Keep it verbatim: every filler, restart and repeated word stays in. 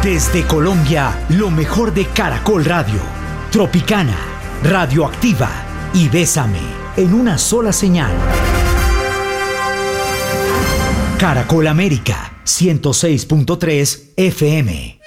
Desde Colombia, lo mejor de Caracol Radio, Tropicana, Radioactiva y Bésame, en una sola señal. Caracol América, ciento seis punto tres F M.